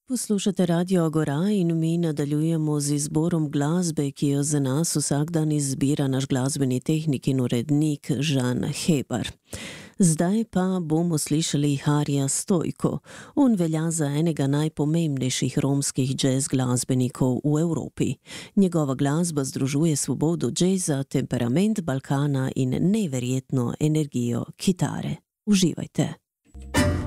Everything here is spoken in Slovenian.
Poslušate Radio Agora in mi nadaljujemo z izborom glasbe, ki jo za nas vsak dan izbira naš glasbeni tehnik in urednik Žan Hebar. Zdaj pa bomo slišali Harija Stojko. On velja za enega najpomembnejših romskih jazz glasbenikov v Evropi. Njegova glasba združuje svobodo džeza, temperament Balkana in neverjetno energijo kitare. Uživajte.